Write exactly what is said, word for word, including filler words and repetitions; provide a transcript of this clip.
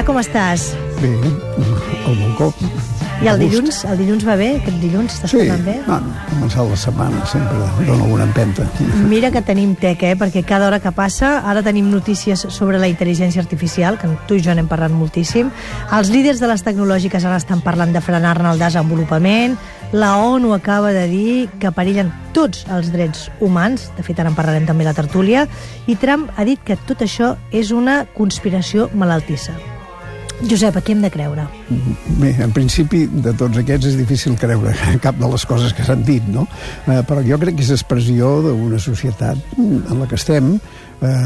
ara com estàs? Bé, al balcó. I el dilluns? El dilluns va bé? Aquest dilluns estàs sí, tornant bé? Sí, no, començar la setmana sempre dona alguna empenta. Mira que tenim tec, eh? Perquè cada hora que passa, ara tenim notícies sobre la intel·ligència artificial, que tu i jo n'hem parlat moltíssim. Els líders de les tecnològiques ara estan parlant de frenar-ne el desenvolupament. La ONU acaba de dir que perillen tots els drets humans. De fet, ara en parlarem també a la tertúlia. I Trump ha dit que tot això és una conspiració malaltissa. Josep, a qui hem de creure? Bé, en principi, de tots aquests és difícil creure cap de les coses que s'han dit, no? Eh, però jo crec que és expressió d'una societat en la que estem, eh,